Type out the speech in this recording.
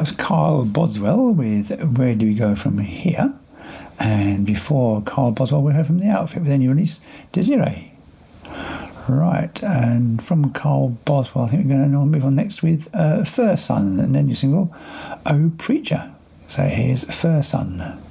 was Kyle Boswell with Where Do We Go From Here? And before Kyle Boswell, we heard from The Outfit with their new release, Desiree. Right, and from Kyle Boswell, I think we're going to move on next with Fur Sun, and then your single, Oh Preacher. So here's Fur Sun.